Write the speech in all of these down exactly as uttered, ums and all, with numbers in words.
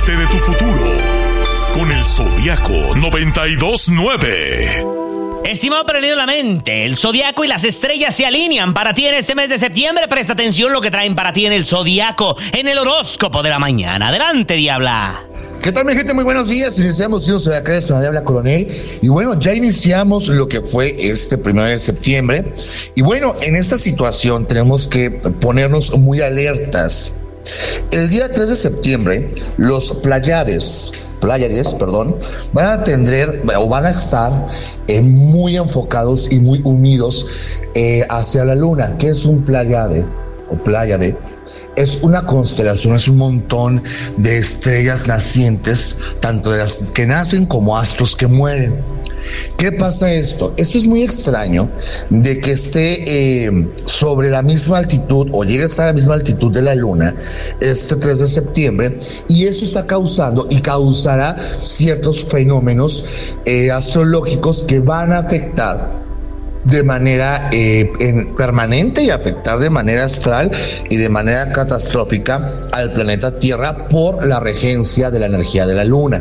Parte de tu futuro con el Zodiaco noventa y dos nueve. Estimado Perdido la Mente, el Zodiaco y las estrellas se alinean para ti en este mes de septiembre. Presta atención lo que traen para ti en el Zodiaco, en el horóscopo de la mañana. Adelante, Diabla. ¿Qué tal, mi gente? Muy buenos días. Iniciamos Yo Soy Acá, con Diabla Coronel. Y bueno, ya iniciamos lo que fue este primero de septiembre. Y bueno, en esta situación tenemos que ponernos muy alertas. El día tres de septiembre, los Pleiades, Pleiades, perdón, van a tener o van a estar eh, muy enfocados y muy unidos eh, hacia la luna. ¿Qué es un Pleiade o Pleiade? Es una constelación, es un montón de estrellas nacientes, tanto de las que nacen como astros que mueren. ¿Qué pasa esto? Esto es muy extraño de que esté eh, sobre la misma altitud o llegue a estar a la misma altitud de la luna este tres de septiembre, y eso está causando y causará ciertos fenómenos eh, astrológicos que van a afectar de manera eh, en, permanente y afectar de manera astral y de manera catastrófica al planeta Tierra por la regencia de la energía de la luna.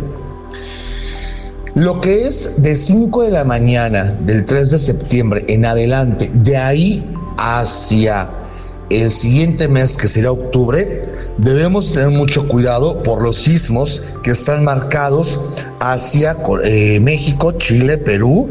Lo que es de cinco de la mañana del tres de septiembre en adelante, de ahí hacia el siguiente mes, que será octubre, debemos tener mucho cuidado por los sismos que están marcados hacia eh, México, Chile, Perú,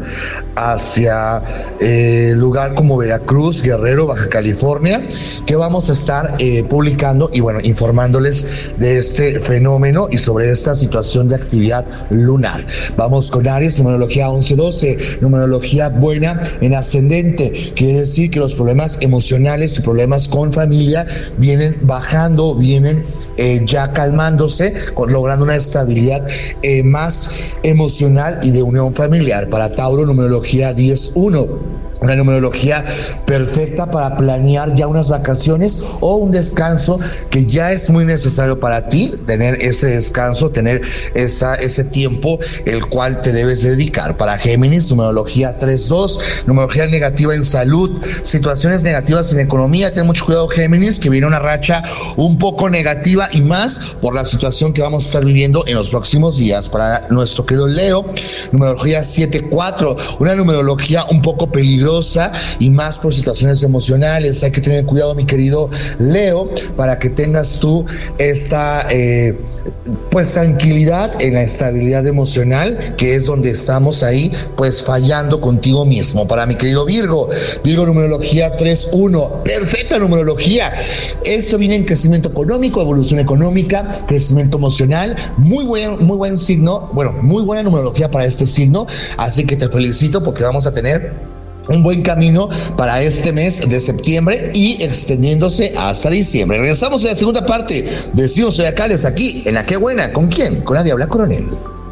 hacia eh, lugar como Veracruz, Guerrero, Baja California, que vamos a estar eh, publicando y bueno, informándoles de este fenómeno y sobre esta situación de actividad lunar. Vamos con Aries, numerología once doce, numerología buena en ascendente. Quiere decir que los problemas emocionales y problemas con familia vienen bajando, vienen eh, ya calmándose, con, logrando una estabilidad eh, más emocional y de unión familiar. Para Tauro, numerología diez uno. Una numerología perfecta para planear ya unas vacaciones o un descanso que ya es muy necesario para ti, tener ese descanso, tener esa, ese tiempo el cual te debes dedicar. Para Géminis, numerología tres dos, numerología negativa en salud, situaciones negativas en economía. Ten mucho cuidado, Géminis, que viene una racha un poco negativa y más por la situación que vamos a estar viviendo en los próximos días. Para nuestro querido Leo, numerología siete cuatro, una numerología un poco peligrosa y más por situaciones emocionales. Hay que tener cuidado, mi querido Leo, para que tengas tú esta eh, pues tranquilidad en la estabilidad emocional, que es donde estamos ahí pues fallando contigo mismo. Para mi querido Virgo, Virgo, numerología tres uno, perfecta numerología. Esto viene en crecimiento económico, evolución económica, crecimiento emocional, muy buen, muy buen signo, bueno, muy buena numerología para este signo, así que te felicito porque vamos a tener un buen camino para este mes de septiembre y extendiéndose hasta diciembre. Regresamos a la segunda parte de Yo Soy Acá, aquí en La Qué Buena. ¿Con quién? Con la Diabla Coronel.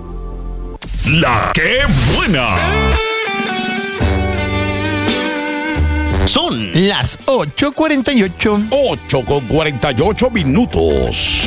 La Qué Buena. Son las ocho cuarenta y ocho. ocho con cuarenta y ocho minutos.